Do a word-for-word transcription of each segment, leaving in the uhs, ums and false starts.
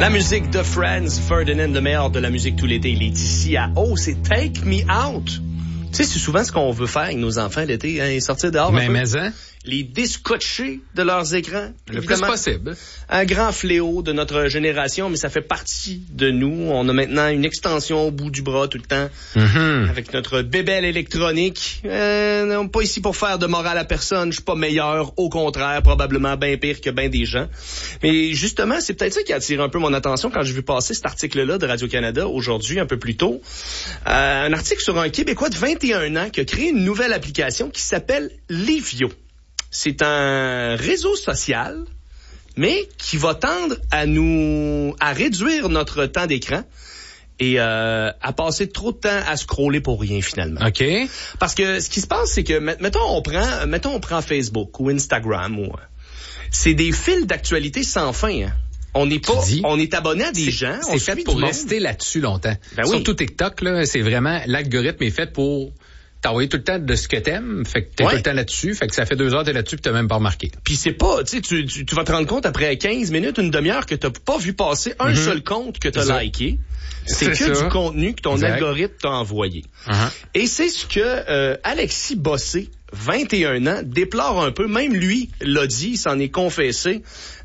La musique de Friends, Ferdinand, le meilleur de la musique tout l'été, il est ici à Oh, c'est Take Me Out. Tu sais, c'est souvent ce qu'on veut faire avec nos enfants l'été, hein, sortir dehors mais, un peu. Mais, hein? Les déscotcher de leurs écrans. Le plus possible. Un grand fléau de notre génération, mais ça fait partie de nous. On a maintenant une extension au bout du bras tout le temps. Mm-hmm. Avec notre bébelle électronique. Euh, non, pas ici pour faire de morale à personne. Je suis pas meilleur. Au contraire, probablement bien pire que bien des gens. Mais justement, c'est peut-être ça qui a attiré un peu mon attention quand j'ai vu passer cet article-là de Radio-Canada aujourd'hui, un peu plus tôt. Euh, un article sur un Québécois de vingt et un ans qui a créé une nouvelle application qui s'appelle Livio. C'est un réseau social, mais qui va tendre à nous, à réduire notre temps d'écran et euh, à passer trop de temps à scroller pour rien finalement. OK. Parce que ce qui se passe, c'est que mettons on prend, mettons on prend Facebook ou Instagram ou c'est des fils d'actualité sans fin. Hein. On n'est pas, on est abonné à des c'est, gens. C'est on fait pour rester là-dessus longtemps. Ben oui. Surtout TikTok là, c'est vraiment l'algorithme est fait pour t'envoyer tout le temps de ce que t'aimes, fait que t'es ouais. tout le temps là-dessus, fait que ça fait deux heures t'es là-dessus pis t'as même pas remarqué. Puis c'est pas, tu sais, tu, tu, tu vas te rendre compte après quinze minutes, une demi-heure que t'as pas vu passer un mm-hmm. seul compte que t'as c'est liké. C'est, c'est que ça. Du contenu que ton exact. Algorithme t'a envoyé. Uh-huh. Et c'est ce que euh, Alexis Bossé, vingt et un ans, déplore un peu. Même lui l'a dit, il s'en est confessé.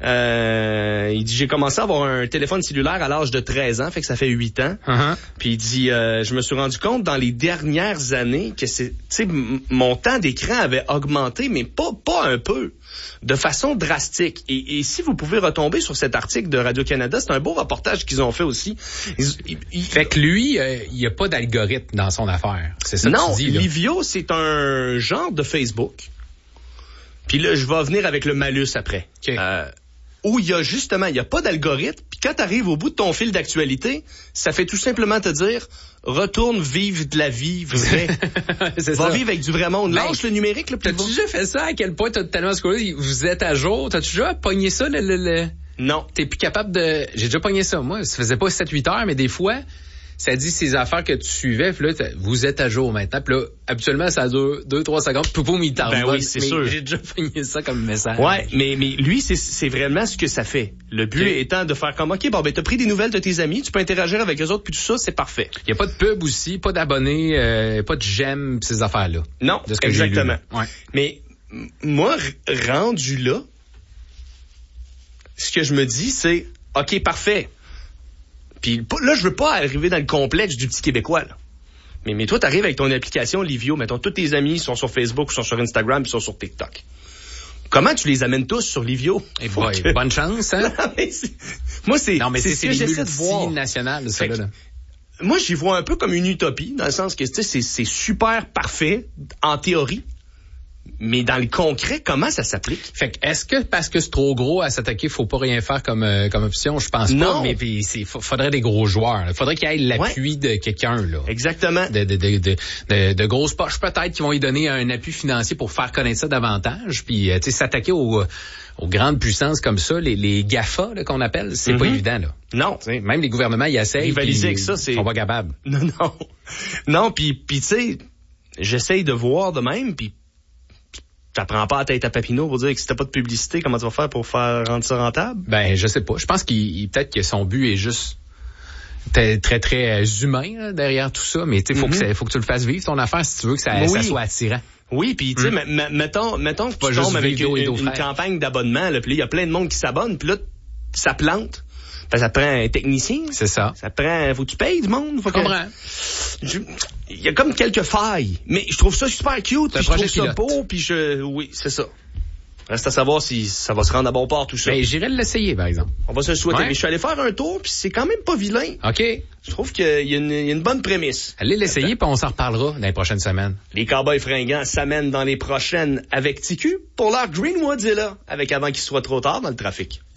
Euh, il dit, j'ai commencé à avoir un téléphone cellulaire à l'âge de treize ans, fait que ça fait huit ans. Uh-huh. Puis il dit, euh, je me suis rendu compte dans les dernières années que c'est, tu sais, m- mon temps d'écran avait augmenté, mais pas, pas un peu, de façon drastique. Et, et si vous pouvez retomber sur cet article de Radio-Canada, c'est un beau reportage qu'ils ont fait aussi. Ils, ils, ils... Fait que lui, euh, il n'y a pas d'algorithme dans son affaire. C'est ça non, que tu dis, là. Livio, c'est un genre de Facebook. Puis là, je vais venir avec le malus après. Okay. Euh, où il y a justement, il n'y a pas d'algorithme. Puis quand tu arrives au bout de ton fil d'actualité, ça fait tout simplement te dire, retourne vivre de la vie vraie. C'est Va ça. vivre avec du vrai monde. Lâche ben, le numérique. Là, t'as-tu déjà fait ça? À quel point t'as tellement scrollé? Vous êtes à jour? T'as-tu déjà pogné ça? Le, le, le... Non. T'es plus capable de... J'ai déjà pogné ça, moi. Ça faisait pas sept huit heures, mais des fois... Ça dit ces affaires que tu suivais, puis là, vous êtes à jour maintenant. Puis là, habituellement, ça dure deux, trois secondes. Puis poum, il t'en Ben oui, c'est mais sûr. J'ai déjà pogné ça comme message. Ouais, mais, mais lui, c'est, c'est vraiment ce que ça fait. Le but okay. étant de faire comme, OK, bon, ben, t'as pris des nouvelles de tes amis, tu peux interagir avec eux autres, puis tout ça, c'est parfait. Il y a pas de pub aussi, pas d'abonnés, euh, pas de j'aime, ces affaires-là. Non, de ce que exactement. J'ai lu. Ouais. Mais, m- moi, r- rendu là, ce que je me dis, c'est, OK, parfait. Puis là, je veux pas arriver dans le complexe du petit Québécois, là. Mais, mais toi, t'arrives avec ton application Livio, mettons, tous tes amis sont sur Facebook, sont sur Instagram, sont sur TikTok. Comment tu les amènes tous sur Livio? Et boy, que... bonne chance, hein? Non, mais c'est... Moi, c'est, non, mais c'est, c'est, c'est ce que j'essaie de voir. Multinational, ça, là, là. Moi, j'y vois un peu comme une utopie, dans le sens que, tu sais, c'est, c'est super parfait, en théorie. Mais dans le concret, comment ça s'applique? Fait que, est-ce que parce que c'est trop gros à s'attaquer, faut pas rien faire comme euh, comme option? Je pense non. pas, mais il faudrait des gros joueurs. Il faudrait qu'il y ait l'appui ouais. de quelqu'un, là. Exactement. De, de, de, de, de, de grosses poches, peut-être, qui vont lui donner un appui financier pour faire connaître ça davantage. Puis, tu sais, s'attaquer aux, aux grandes puissances comme ça, les, les GAFA, là, qu'on appelle, c'est mm-hmm. pas évident, là. Non. T'sais, même les gouvernements, ils essayent. Rivaliser avec ça, c'est... Ils sont pas capables. Non, non. Non, puis, puis tu sais, j'essaye de voir de même, puis t'apprends pas à tête à Papineau pour dire que si t'as pas de publicité, comment tu vas faire pour faire rendre ça rentable? Ben, je sais pas. Je pense qu'il peut-être que son but est juste très, très, très humain là, derrière tout ça, mais tu sais, faut, mm-hmm. que faut que tu le fasses vivre ton affaire si tu veux que ça, oui. ça soit attirant. Oui, puis tu sais, mm. m- mettons, mettons que tu tombes avec une, une, une campagne d'abonnement, là, puis il y a plein de monde qui s'abonne, puis là, ça plante. Fait, ça prend un technicien. C'est ça. Ça prend, faut que tu payes du monde. Faut je comprends. Je... Il y a comme quelques failles, mais je trouve ça super cute, puis je trouve ça beau, puis je, oui, c'est ça. Reste à savoir si ça va se rendre à bon port, tout ça. Ben, j'irai l'essayer, par exemple. On va se le souhaiter. Ouais. Mais je suis allé faire un tour, puis c'est quand même pas vilain. OK. Je trouve qu'il y a une, il y a une bonne prémisse. Allez l'essayer, puis on s'en reparlera dans les prochaines semaines. Les Cowboys fringants s'amènent dans les prochaines avec T Q. Pour l'heure, Greenwood est là, avec avant qu'il soit trop tard dans le trafic.